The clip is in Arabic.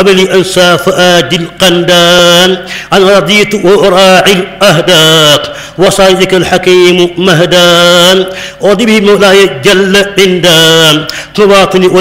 قبل أنسى فؤاد القندان أنا رضيت وأراعي الأهداق وصيدك الحكيم مهدان أضي به مولاي جل عندان مواطني